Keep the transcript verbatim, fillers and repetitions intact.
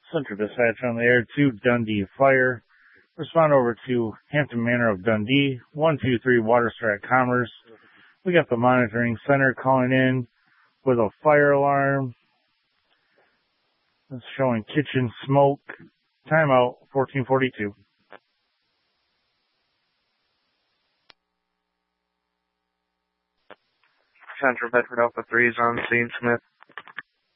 Central Dispatch on the air to Dundee Fire. Respond over to Hampton Manor of Dundee, one two three Waterstrat Commerce. We got the monitoring center calling in with a fire alarm. It's showing kitchen smoke. Timeout, fourteen forty-two. Central Bedford Alpha three is on scene, Smith.